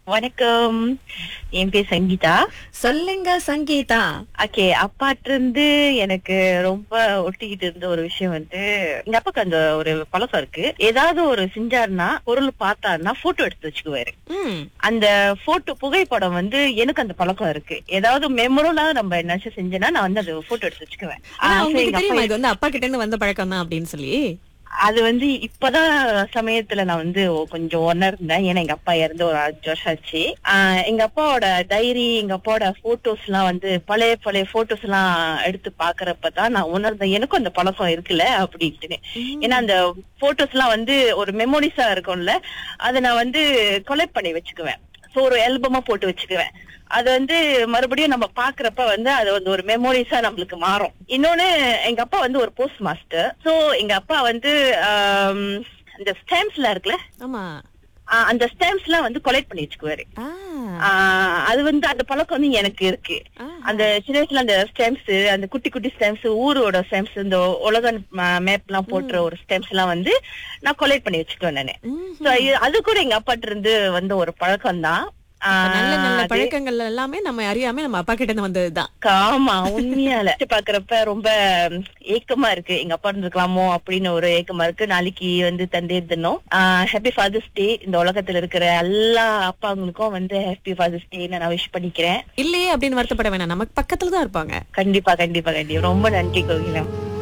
வணக்கம். என் பேர் சங்கீதா. சொல்லுங்க சங்கீதா. அப்பாட்ட இருந்து எனக்கு ரொம்ப ஒட்டிக்கிட்டு இருந்த ஒரு விஷயம் வந்து, எங்க அப்பாக்கு அந்த ஒரு பழக்கம் இருக்கு. ஏதாவது ஒரு செஞ்சாருன்னா, பொருள் பார்த்தாருன்னா போட்டோ எடுத்து வச்சுக்குவாரு. ம். அந்த போட்டோ புகைப்படம் வந்து எனக்கு அந்த பழக்கம் இருக்கு. ஏதாவது மெமரலா நம்ம என்னாச்சும் செஞ்சேன்னா நான் வந்து அது போட்டோ எடுத்து வச்சுக்குவேன். ஆனா so உங்களுக்கு எங்க அப்பா தெரியுமா இது வந்து அப்பா கிட்ட இருந்து வந்த பழக்கம் தான் அப்படின்னு சொல்லி? அது வந்து இப்பதான் சமயத்துல நான் வந்து கொஞ்சம் உணர்ந்தேன். ஏன்னா எங்க அப்பா இறந்து ஒரு 5 வருஷம் ஆச்சு. எங்க அப்பாவோட டைரி, எங்க அப்பாவோட போட்டோஸ் எல்லாம் வந்து பழைய பழைய போட்டோஸ் எல்லாம் எடுத்து பாக்குறப்பதான் நான் உணர்ந்தேன் எனக்கும் அந்த பழக்கம் இருக்குல்ல அப்படின்ட்டு. ஏன்னா அந்த போட்டோஸ் எல்லாம் வந்து ஒரு மெமோரிஸா இருக்கும்ல, அதை நான் வந்து கலெக்ட் பண்ணி வச்சுக்குவேன். சோ ஒரு ஆல்பமா போட்டு வச்சுக்குவேன். அது வந்து மறுபடியும் நம்ம பாக்குறப்ப வந்து அது வந்து ஒரு மெமோரிஸா நம்மளுக்கு மாறும். இன்னொன்னு, எங்க அப்பா வந்து ஒரு போஸ்ட் மாஸ்டர். சோ எங்க அப்பா வந்து இந்த ஸ்டாம்ப்ஸ்ல இருக்குல்ல, ஆமா. அந்த ஸ்டாம்ப்ஸ் எல்லாம் வந்து கலெக்ட் பண்ணி வச்சுக்குவாரு. ஆ. அது வந்து அந்த பழக்கம் வந்து எனக்கு இருக்கு. அந்த சின்ன வயசுல அந்த ஸ்டாம்ப்ஸ், அந்த குட்டி குட்டி ஸ்டாம்ப்ஸ், ஊரோட ஸ்டாம்ப்ஸ், இந்த உலக மேப் எல்லாம் போட்டுற ஒரு ஸ்டாம்ப்ஸ் எல்லாம் வந்து நான் கலெக்ட் பண்ணி வச்சுக்குவேன் நானு. So, அது கூட எங்க அப்பாட்ட இருந்து வந்த ஒரு பழக்கம் தான். நல்ல நல்ல பழக்கங்கள் எல்லாமே நம்ம அறியாம நம்ம அப்பா கிட்ட இருந்து வந்ததுதான். ஆமா, உண்மையால பாக்குறப்ப ரொம்ப ஏக்கமா இருக்கு. எங்க அப்பா இருந்திருக்கலாமோ அப்படின்னு ஒரு ஏக்கமா இருக்கு. நாளைக்கு வந்து தந்தையர் தினம். ஹாப்பி ஃபாதர்ஸ் டே. இந்த உலகத்துல இருக்கிற எல்லா அப்பாங்களுக்கும் வந்து ஹாப்பி ஃபாதர்ஸ் டே நான் விஷ் பண்ணிக்கிறேன். இல்லையே அப்படின்னு வருத்தப்பட வேணாம், நமக்கு பக்கத்துல தான் இருப்பாங்க. கண்டிப்பா கண்டிப்பா கண்டிப்பா. ரொம்ப நன்றி கோகிலம்.